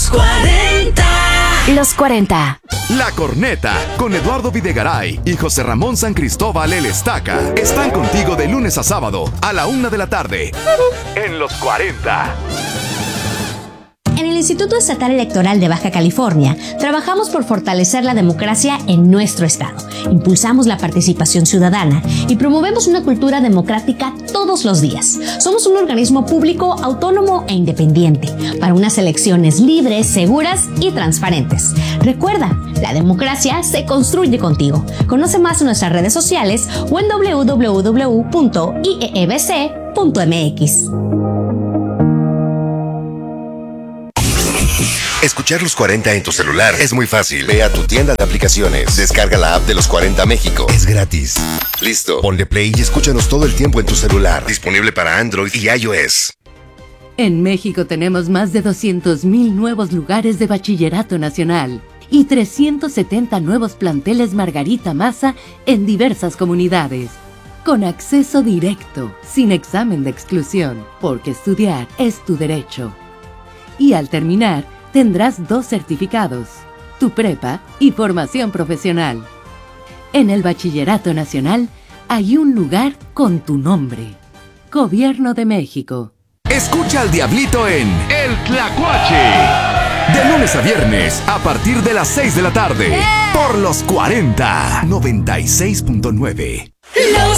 40. Los 40. La Corneta, con Eduardo Videgaray y José Ramón San Cristóbal el Estaca, están contigo de lunes a sábado a la 1 de la tarde. En Los 40. En el Instituto Estatal Electoral de Baja California, trabajamos por fortalecer la democracia en nuestro estado. Impulsamos la participación ciudadana y promovemos una cultura democrática todos los días. Somos un organismo público, autónomo e independiente para unas elecciones libres, seguras y transparentes. Recuerda, la democracia se construye contigo. Conoce más en nuestras redes sociales o en www.iebc.mx. Escuchar Los 40 en tu celular es muy fácil. Ve a tu tienda de aplicaciones, descarga la app de Los 40 México. Es gratis. Listo, ponle play y escúchanos todo el tiempo en tu celular. Disponible para Android y iOS. En México tenemos más de 200,000 nuevos lugares de bachillerato nacional y 370 nuevos planteles Margarita Maza en diversas comunidades. Con acceso directo, sin examen de exclusión, porque estudiar es tu derecho. Y al terminar, tendrás 2 certificados, tu prepa y formación profesional. En el Bachillerato Nacional hay un lugar con tu nombre. Gobierno de México. Escucha al Diablito en El Tlacuache. De lunes a viernes, a partir de las 6 de la tarde. Por Los 40. 96.9. Los